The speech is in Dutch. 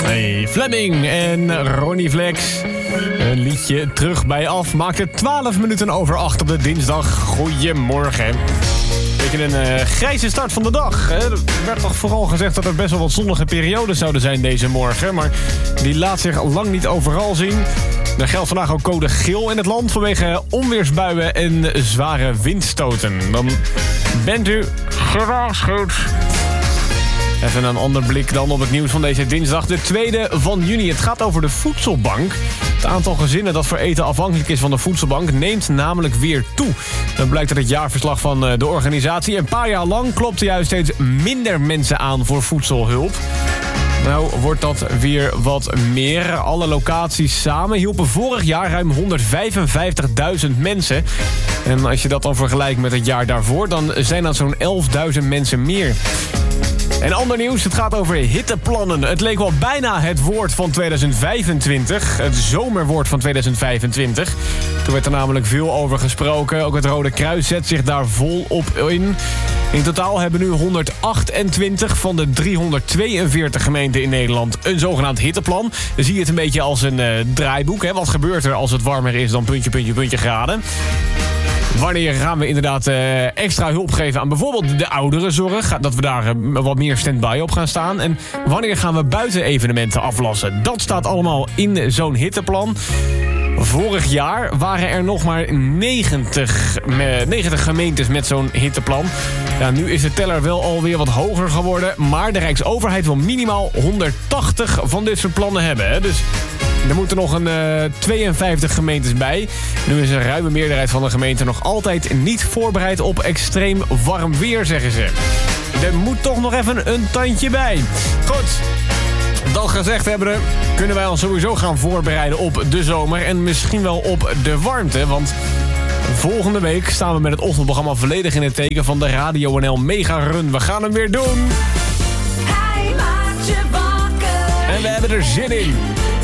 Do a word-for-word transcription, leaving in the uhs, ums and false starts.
Hey, Fleming en Ronnie Flex. Een liedje terug bij af. Maakte twaalf minuten over acht op de dinsdag. Goedemorgen. Beetje een uh, grijze start van de dag. Hè? Er werd toch vooral gezegd dat er best wel wat zonnige periodes zouden zijn deze morgen. Maar die laat zich lang niet overal zien. Er geldt vandaag ook code geel in het land vanwege onweersbuien en zware windstoten. Dan bent u gewaarschuwd. Even een ander blik dan op het nieuws van deze dinsdag, de tweede van juni. Het gaat over de voedselbank. Het aantal gezinnen dat voor eten afhankelijk is van de voedselbank neemt namelijk weer toe. Dat blijkt uit het jaarverslag van de organisatie. Een paar jaar lang klopten juist steeds minder mensen aan voor voedselhulp. Nou wordt dat weer wat meer. Alle locaties samen hielpen vorig jaar ruim honderdvijfenvijftigduizend mensen. En als je dat dan vergelijkt met het jaar daarvoor, dan zijn dat zo'n elfduizend mensen meer. En ander nieuws, het gaat over hitteplannen. Het leek wel bijna het woord van tweeduizend vijfentwintig. Het zomerwoord van tweeduizend vijfentwintig. Toen werd er namelijk veel over gesproken. Ook het Rode Kruis zet zich daar volop in. In totaal hebben nu honderdachtentwintig van de driehonderdtweeënveertig gemeenten in Nederland een zogenaamd hitteplan. Dan zie je het een beetje als een uh, draaiboek. Hè? Wat gebeurt er als het warmer is dan puntje, puntje, puntje graden? Wanneer gaan we inderdaad uh, extra hulp geven aan bijvoorbeeld de ouderenzorg? Dat we daar uh, wat meer stand-by op gaan staan. En wanneer gaan we buiten evenementen aflassen? Dat staat allemaal in zo'n hitteplan. Vorig jaar waren er nog maar negentig, negentig gemeentes met zo'n hitteplan. Ja, nu is de teller wel alweer wat hoger geworden. Maar de Rijksoverheid wil minimaal honderdtachtig van dit soort plannen hebben. Hè? Dus er moeten nog een uh, tweeënvijftig gemeentes bij. Nu is een ruime meerderheid van de gemeenten nog altijd niet voorbereid op extreem warm weer, zeggen ze. Er moet toch nog even een tandje bij. Goed. Dat gezegd hebben, kunnen wij ons sowieso gaan voorbereiden op de zomer en misschien wel op de warmte. Want volgende week staan we met het ochtendprogramma volledig in het teken van de Radio N L Mega Run. We gaan hem weer doen. Hij maakt je wakker. En we hebben er zin in.